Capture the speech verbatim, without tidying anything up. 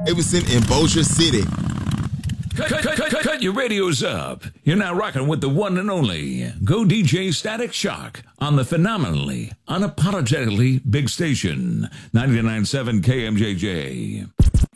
Davidson in Bossier City. Cut, cut, cut, cut, cut your radios up. You're now rocking with the one and only Go D J Static Shock on the phenomenally, unapologetically big station, ninety-nine point seven K M J J.